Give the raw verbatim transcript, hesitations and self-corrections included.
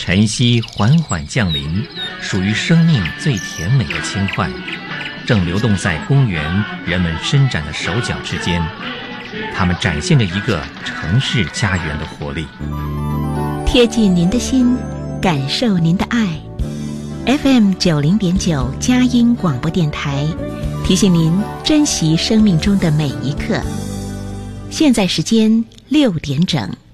晨曦缓缓降临，属于生命最甜美的轻快，正流动在公园人们伸展的手脚之间。它们展现着一个城市家园的活力。 贴近您的心，感受您的爱。F M 九零点九佳音广播电台提醒您珍惜生命中的每一刻。现在时间六点整。